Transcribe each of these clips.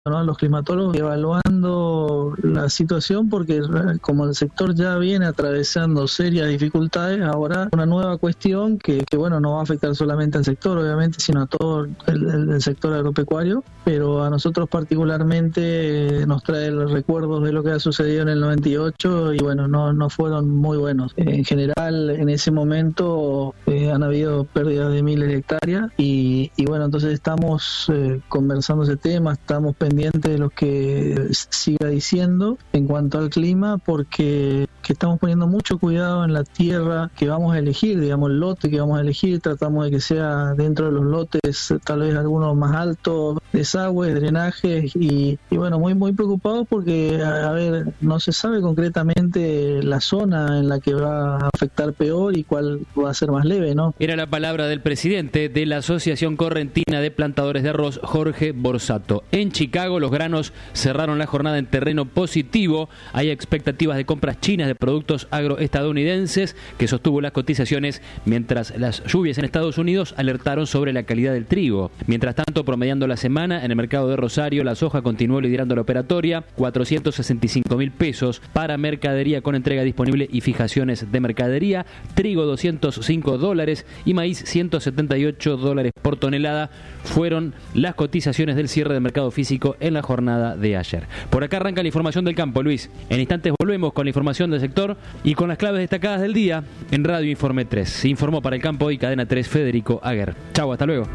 ¿no? Los climatólogos evaluando la situación, porque como el sector ya viene atravesando serias dificultades, ahora una nueva cuestión que bueno, no va a afectar solamente al sector, obviamente, sino a todo el sector agropecuario, pero a nosotros particularmente nos trae los recuerdos de lo que ha sucedido en el 98 y bueno, no fueron muy buenos. En general, en ese momento han habido pérdidas de miles de hectáreas y bueno, entonces estamos conversando ese tema, estamos pendientes de lo que siga diciendo en cuanto al clima, porque estamos poniendo mucho cuidado en la tierra que vamos a elegir, digamos, el lote que vamos a elegir, tratamos de que sea dentro de los lotes, tal vez algunos más altos, desagües, drenajes y bueno, muy preocupados porque, a ver, no se sabe concretamente la zona en la que va a afectar peor y cuál va a ser más leve, ¿no? Era la palabra del presidente de la Asociación Correntina de Plantadores de Arroz, Jorge Borsato. En Chicago, los granos cerraron la jornada en terreno positivo. Hay expectativas de compras chinas de productos agroestadounidenses que sostuvo las cotizaciones, mientras las lluvias en Estados Unidos alertaron sobre la calidad del trigo. Mientras tanto, promediando la semana, en el mercado de Rosario, la soja continuó liderando la operatoria, 465.000 pesos para mercadería con entrega disponible y fijaciones de mercadería, trigo $205 y maíz $178 por tonelada. Fueron las cotizaciones del cierre del mercado físico en la jornada de ayer. Por acá arranca la información del campo, Luis. En instantes volvemos con la información del sector y con las claves destacadas del día en Radio Informe 3. Se informó para el campo y Cadena 3 Federico Aguer. Chau, hasta luego.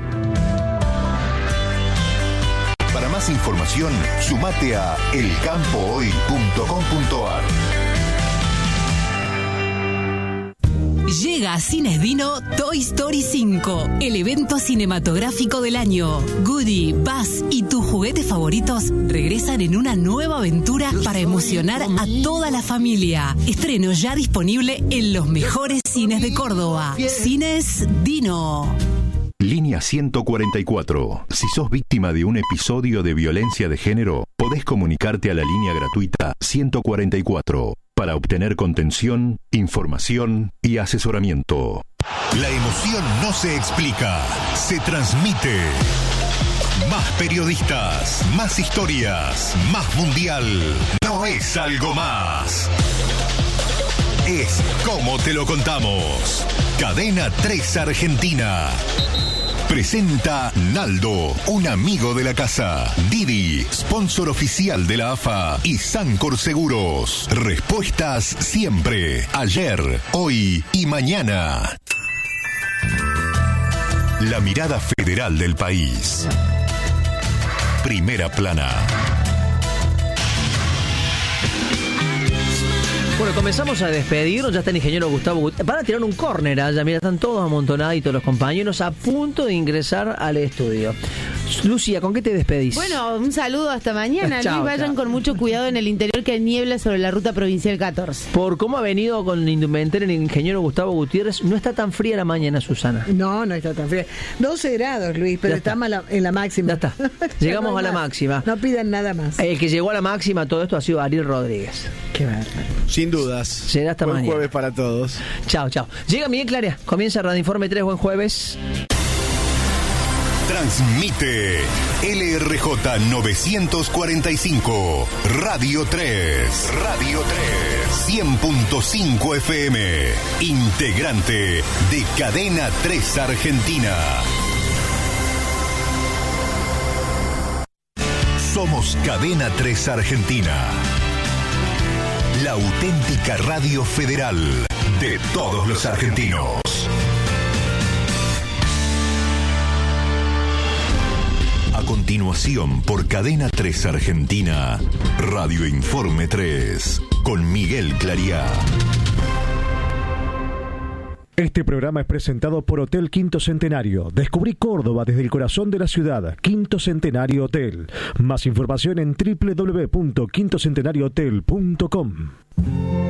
Para más información, sumate a elcampohoy.com.ar. Llega a Cines Dino Toy Story 5, el evento cinematográfico del año. Woody, Buzz y tus juguetes favoritos regresan en una nueva aventura para emocionar a toda la familia. Estreno ya disponible en los mejores cines de Córdoba. Cines Dino. Línea 144. Si sos víctima de un episodio de violencia de género, podés comunicarte a la línea gratuita 144 para obtener contención, información y asesoramiento. La emoción no se explica, se transmite. Más periodistas, más historias, más mundial. No es algo más. Es como te lo contamos. Cadena 3 Argentina. Presenta Naldo, un amigo de la casa. Didi, sponsor oficial de la AFA. Y Sancor Seguros. Respuestas siempre. Ayer, hoy y mañana. La mirada federal del país. Primera plana. Bueno, comenzamos a despedirnos, ya está el ingeniero Gustavo Gutiérrez. Van a tirar un córner allá, mira, están todos amontonaditos los compañeros a punto de ingresar al estudio. Lucía, ¿con qué te despedís? Bueno, un saludo hasta mañana. Chao, Luis, vayan con mucho cuidado en el interior que hay niebla sobre la ruta provincial 14. Por cómo ha venido con indumentaria el ingeniero Gustavo Gutiérrez, no está tan fría la mañana, Susana. No está tan fría. 12 grados, Luis, pero estamos en la máxima. Ya está. Llegamos no a la más. máxima. No pidan nada más. El que llegó a la máxima todo esto ha sido Ariel Rodríguez. Qué bárbaro. Sin dudas. Será hasta Buen mañana. jueves para todos. Chao. Llega Miguel Claria. Comienza Radio Informe 3. Buen jueves. Transmite LRJ 945, Radio 3, 100.5 FM, integrante de Cadena 3 Argentina. Somos Cadena 3 Argentina, la auténtica radio federal de todos los argentinos. A continuación, por Cadena 3 Argentina, Radio Informe 3, con Miguel Clariá. Este programa es presentado por Hotel Quinto Centenario. Descubrí Córdoba desde el corazón de la ciudad. Quinto Centenario Hotel. Más información en www.quintocentenariohotel.com.